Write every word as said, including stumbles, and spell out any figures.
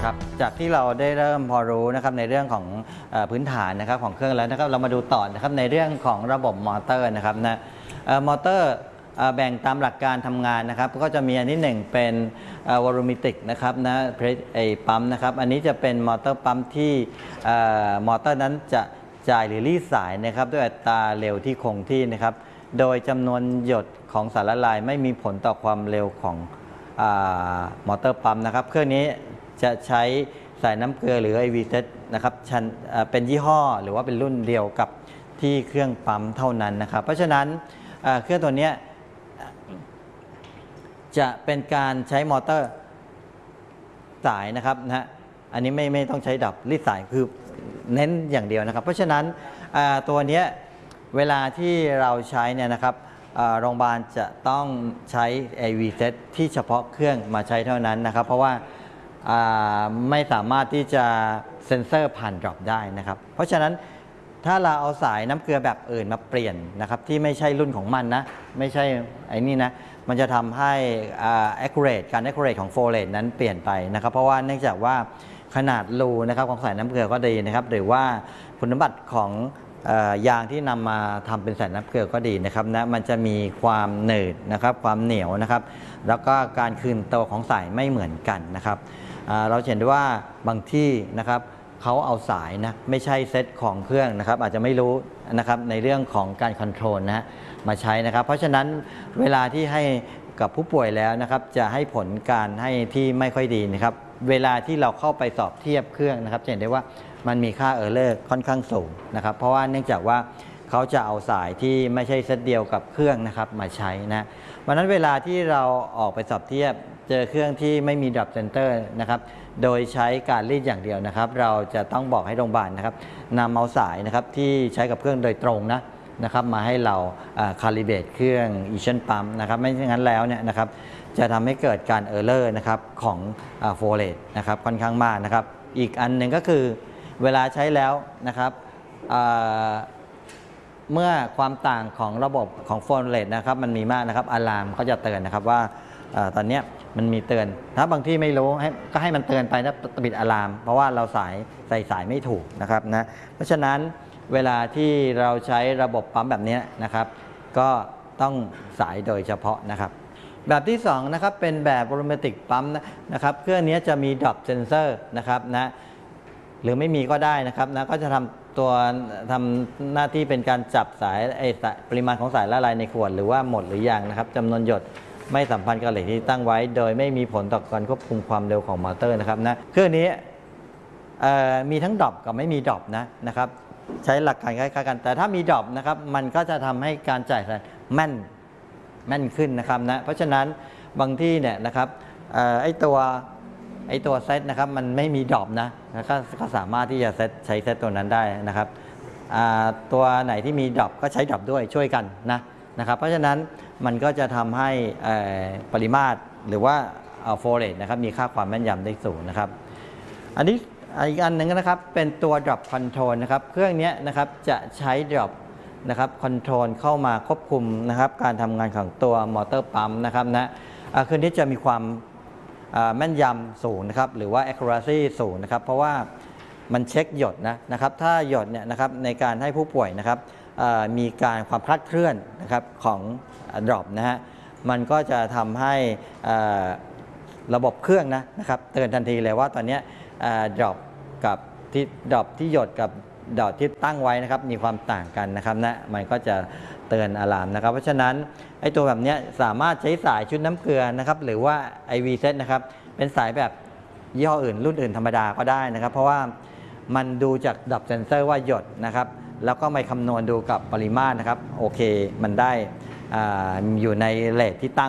ครับจากที่เราได้เริ่มพอรู้นะครับในเรื่องของพื้นฐานนะครับของเครื่องแล้วนะครับเรามาดูต่อนะครับในเรื่องของระบบมอเตอร์นะครับนะมอเตอร์แบ่งตามหลักการทำงานนะครับก็จะมีอันที่หนึ่งเป็นวอลูมิติกนะครับนะไอปั๊มนะครับอันนี้จะเป็นมอเตอร์ปั๊มที่มอเตอร์นั้นจะจ่ายหรือรีดสายนะครับด้วยอัตราเร็วที่คงที่นะครับโดยจำนวนหยดของสารละลายไม่มีผลต่อความเร็วของมอเตอร์ปั๊มนะครับเครื่องนี้จะใช้สายน้ำเกลือหรือ ไอ วี เซต นะครับเป็นยี่ห้อหรือว่าเป็นรุ่นเดียวกับที่เครื่องปั๊มเท่านั้นนะครับเพราะฉะนั้นเครื่องตัวนี้จะเป็นการใช้มอเตอร์สายนะครับนะฮะอันนี้ไม่ไม่ต้องใช้ดับรีดสายคือเน้นอย่างเดียวนะครับเพราะฉะนั้นตัวนี้เวลาที่เราใช้เนี่ยนะครับโรงพยาบาลจะต้องใช้ ไอ วี เซต ที่เฉพาะเครื่องมาใช้เท่านั้นนะครับเพราะว่าไม่สามารถที่จะเซ็นเซอร์ผ่านดรอปได้นะครับเพราะฉะนั้นถ้าเราเอาสายน้ำเกลือแบบอื่นมาเปลี่ยนนะครับที่ไม่ใช่รุ่นของมันนะไม่ใช่ไอ้นี่นะมันจะทำให้ accurate การ accurate ของ flow rate นั้นเปลี่ยนไปนะครับเพราะว่าเนื่องจากว่าขนาดรูนะครับของสายน้ำเกลือก็ดีนะครับหรือว่าคุณสมบัติของยางที่นำมาทำเป็นสายน้ำเกลือก็ดีนะครับนะมันจะมีความหนืดนะครับความเหนียวนะครับแล้วก็การคืนตัวของสายไม่เหมือนกันนะครับเราเห็นได้ว่าบางที่นะครับเขาเอาสายนะไม่ใช่เซตของเครื่องนะครับอาจจะไม่รู้นะครับในเรื่องของการคอนโทรลนะมาใช้นะครับเพราะฉะนั้นเวลาที่ให้กับผู้ป่วยแล้วนะครับจะให้ผลการให้ที่ไม่ค่อยดีนะครับเวลาที่เราเข้าไปสอบเทียบเครื่องนะครับจะเห็นได้ว่ามันมีค่าเออร์เลอร์ค่อนข้างสูงนะครับเพราะว่าเนื่องจากว่าเขาจะเอาสายที่ไม่ใช่เซตเดียวกับเครื่องนะครับมาใช้นะวันนั้นเวลาที่เราออกไปสอบเทียบเจอเครื่องที่ไม่มีดรอปเซนเตอร์นะครับโดยใช้การรีดอย่างเดียวนะครับเราจะต้องบอกให้โรงพยาบาลนะครับนำเอาสายนะครับที่ใช้กับเครื่องโดยตรงนะนะครับมาให้เราคาลิเบรตเครื่องอีชั่นปั๊มนะครับไม่เช่นนั้นแล้วเนี่ยนะครับจะทำให้เกิดการเออร์เลอร์นะครับของโฟลเลตนะครับค่อนข้างมากนะครับอีกอันหนึ่งก็คือเวลาใช้แล้วนะครับเมื่อความต่างของระบบของโฟลเลตนะครับมันมีมากนะครับอะลามก็จะเตือนนะครับว่าตอนนี้มันมีเตือนถ้าบางที่ไม่รู้ให้ก็ให้มันเตือนไปนะปิดอะลามเพราะว่าเราสายใส่สายไม่ถูกนะครับนะเพราะฉะนั้นเวลาที่เราใช้ระบบปั๊มแบบนี้นะครับก็ต้องสายโดยเฉพาะนะครับแบบที่สองนะครับเป็นแบบวอลูเมตริกปั๊มนะครับเครื่องนี้จะมีดรอปเซนเซอร์นะครับนะหรือไม่มีก็ได้นะครับนะก็จะทำตัวทำหน้าที่เป็นการจับสายไอปริมาณของสายละลายในขวดหรือว่าหมดหรือยังนะครับจำนวนหยดไม่สัมพันธ์กับเหล็กที่ตั้งไว้โดยไม่มีผลต่อการควบคุมความเร็วของมอเตอร์นะครับนะเครื่องนี้มีทั้งดรอปกับไม่มีดรอปนะนะครับใช้หลักการคล้ายๆกันแต่ถ้ามีดรอปนะครับมันก็จะทำให้การจ่ายสายแม่นแม่นขึ้นนะครับนะเพราะฉะนั้นบางที่เนี่ยนะครับไอตัวไอตัวเซตนะครับมันไม่มีดรอปนะก็ก็สามารถที่จะเซตใช้เซตตัวนั้นได้นะครับตัวไหนที่มีดรอปก็ใช้ดรอปด้วยช่วยกันนะนะครับเพราะฉะนั้นมันก็จะทำให้ปริมาตรหรือว่าโฟลเลตนะครับมีค่าความแม่นยำได้สูงนะครับอันนี้อีกอันหนึ่งนะครับเป็นตัว drop control นะครับเครื่องนี้นะครับจะใช้ drop นะครับ control เข้ามาควบคุมนะครับการทำงานของตัวมอเตอร์ปั๊มนะครับนะเครื่องนี้จะมีความแม่นยำสูงนะครับหรือว่า accuracy สูงนะครับเพราะว่ามันเช็คหยดนะนะครับถ้าหยดเนี่ยนะครับในการให้ผู้ป่วยนะครับมีการความคลาดเคลื่อนนะครับของ drop นะฮะมันก็จะทำให้ระบบเครื่องนะนะครับเตือนทันทีเลยว่าตอนนี้ดรอปกับที่ดรอปที่หยดกับดรอปที่ตั้งไว้นะครับมีความต่างกันนะครับนะมันก็จะเตือนอะลามนะครับเพราะฉะนั้นไอ้ตัวแบบนี้สามารถใช้สายชุดน้ำเกลือนะครับหรือว่า ไอ วี เซต นะครับเป็นสายแบบยี่ห้ออื่นรุ่นอื่นธรรมดาก็ได้นะครับเพราะว่ามันดูจากดรอปเซนเซอร์ว่าหยดนะครับแล้วก็ไปคำนวณดูกับปริมาตรนะครับโอเคมันได้ อ, อยู่ในเรทที่ตั้ง